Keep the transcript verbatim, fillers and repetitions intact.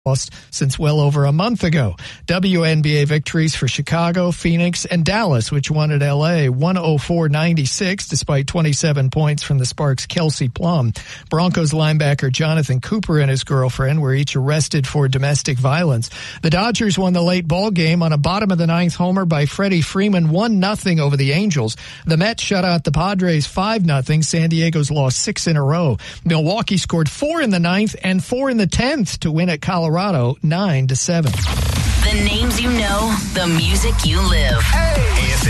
lost since well over a month ago. W N B A victories for Chicago, Phoenix, and Dallas, which won at L A one oh four ninety-six despite twenty-seven points from the Sparks' Kelsey Plum. Broncos linebacker Jonathan Cooper and his girlfriend were each arrested for domestic violence. The Dodgers won the late ball game on a bottom of the ninth homer by Freddie Freeman, one nothing over the Angels. The Mets shut out the Padres five nothing. San Diego's lost six in a row. Milwaukee scored four in the ninth and four in the tenth to win at Colorado. Colorado, nine to seven. The names you know, the music you live. Hey.